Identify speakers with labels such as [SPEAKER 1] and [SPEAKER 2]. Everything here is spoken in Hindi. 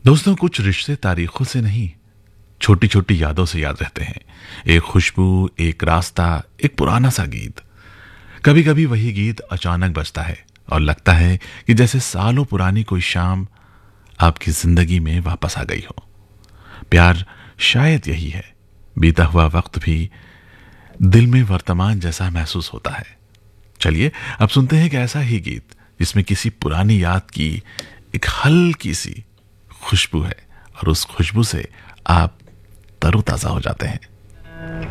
[SPEAKER 1] दोस्तों, कुछ रिश्ते तारीखों से नहीं, छोटी छोटी यादों से याद रहते हैं। एक खुशबू, एक रास्ता, एक पुराना सा गीत। कभी कभी वही गीत अचानक बजता है और लगता है कि जैसे सालों पुरानी कोई शाम आपकी जिंदगी में वापस आ गई हो। प्यार शायद यही है, बीता हुआ वक्त भी दिल में वर्तमान जैसा महसूस होता है। चलिए अब सुनते हैं एक ऐसा ही गीत जिसमें किसी पुरानी याद की एक हल्की सी खुशबू है और उस खुशबू से आप तरोताजा हो जाते हैं।